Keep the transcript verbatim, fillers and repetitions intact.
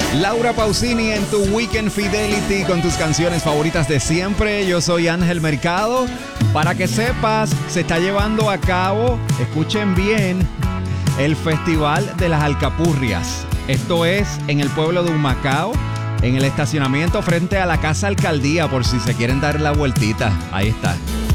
Laura Pausini en tu Weekend Fidelity con tus canciones favoritas de siempre. Yo soy Ángel Mercado. Para que sepas, se está llevando a cabo, escuchen bien, el Festival de las Alcapurrias. Esto es en el pueblo de Humacao, en el estacionamiento frente a la Casa Alcaldía, por si se quieren dar la vueltita. Ahí está.